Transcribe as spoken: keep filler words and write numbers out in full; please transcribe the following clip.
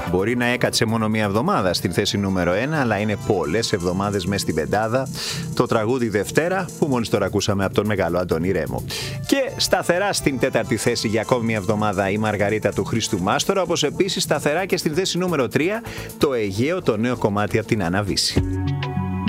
Μπορεί να έκατσε μόνο μία εβδομάδα στην θέση νούμερο ένα, αλλά είναι πολλές εβδομάδες μέσα στην πεντάδα. Το τραγούδι Δευτέρα, που μόλις τώρα ακούσαμε από τον μεγάλο Αντώνη Ρέμο. Και σταθερά στην τέταρτη θέση για ακόμη μία εβδομάδα η Μαργαρίτα του Χρήστου Μάστορα, όπως επίσης σταθερά και στην θέση νούμερο τρία το Αιγαίο, το νέο κομμάτι από την Άννα Βύση.